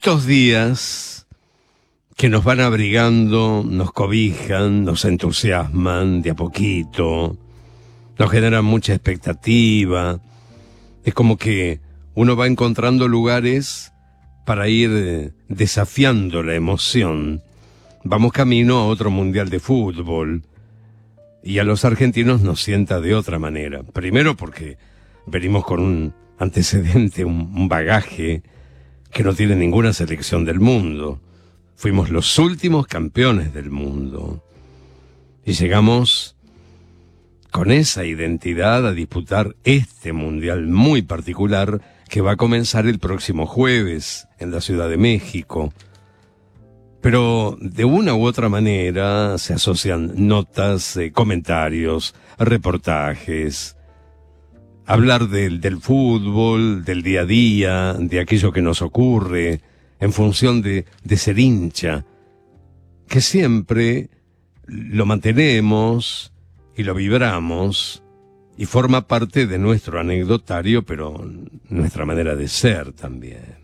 Estos días que nos van abrigando, nos cobijan, nos entusiasman de a poquito, nos generan mucha expectativa. Es como que uno va encontrando lugares para ir desafiando la emoción. Vamos camino a otro mundial de fútbol y a los argentinos nos sienta de otra manera. Primero porque venimos con un antecedente, un bagaje que no tiene ninguna selección del mundo. Fuimos los últimos campeones del mundo y llegamos con esa identidad a disputar este mundial muy particular que va a comenzar el próximo jueves en la Ciudad de México. Pero de una u otra manera se asocian notas, comentarios, reportajes, hablar del fútbol, del día a día, de aquello que nos ocurre, en función de ser hincha, que siempre lo mantenemos y lo vibramos y forma parte de nuestro anecdotario, pero nuestra manera de ser también.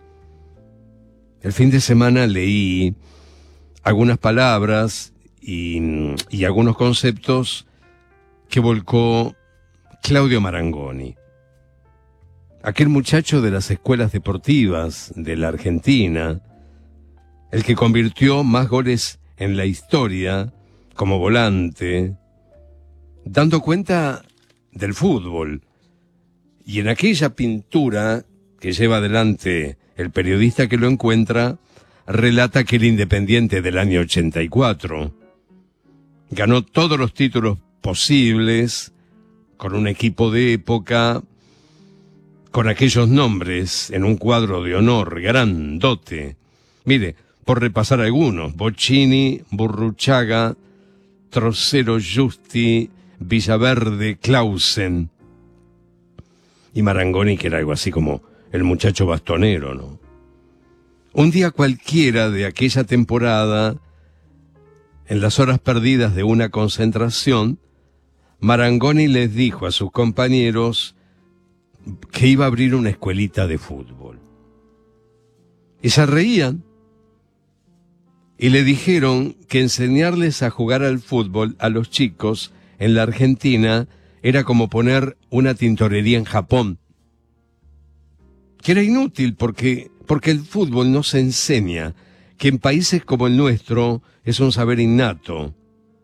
El fin de semana leí algunas palabras y algunos conceptos que volcó Claudio Marangoni, aquel muchacho de las escuelas deportivas de la Argentina, el que convirtió más goles en la historia como volante, dando cuenta del fútbol. Y en aquella pintura que lleva adelante el periodista que lo encuentra, relata que el Independiente del año 84 ganó todos los títulos posibles con un equipo de época, con aquellos nombres en un cuadro de honor grandote. Mire, por repasar algunos: Bocchini, Burruchaga, Trocero, Justi, Villaverde, Clausen. Y Marangoni, que era algo así como el muchacho bastonero, ¿no? Un día cualquiera de aquella temporada, en las horas perdidas de una concentración, Marangoni les dijo a sus compañeros que iba a abrir una escuelita de fútbol. Y se reían. Y le dijeron que enseñarles a jugar al fútbol a los chicos en la Argentina era como poner una tintorería en Japón. Que era inútil porque el fútbol no se enseña, que en países como el nuestro es un saber innato.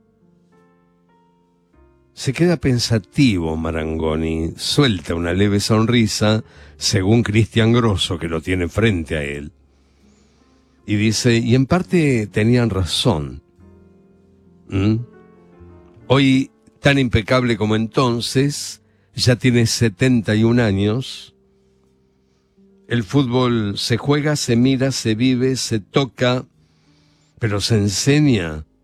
Se queda pensativo Marangoni, suelta una leve sonrisa, según Cristian Grosso, que lo tiene frente a él. Y dice, y en parte tenían razón. Hoy, tan impecable como entonces, ya tiene 71 años. El fútbol se juega, se mira, se vive, se toca, pero se enseña